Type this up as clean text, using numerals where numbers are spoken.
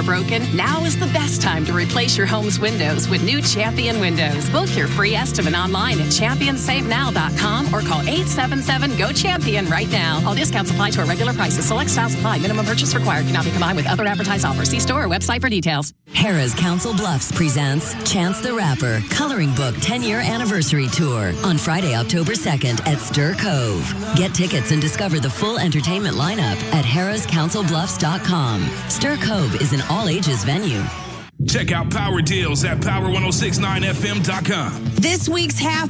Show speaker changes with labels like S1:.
S1: are broken, now is the best time to replace your home's windows with new Champion Windows. Book your free estimate online at championsavenow.com or call 877-GO-CHAMPION right now. All discounts apply to our regular prices. Select styles apply. Minimum purchase required. Cannot be combined with other advertised offers. See store or website for details.
S2: Harrah's Council Bluffs presents Chance the Rapper Coloring Book 10-Year Anniversary Tour on Friday, October 2nd at Stir Cove. Get tickets and discover the full entertainment lineup at harrahscouncilbluffs.com. Stir Cove is an all-ages venue.
S3: Check out Power Deals at power1069fm.com.
S4: This week's half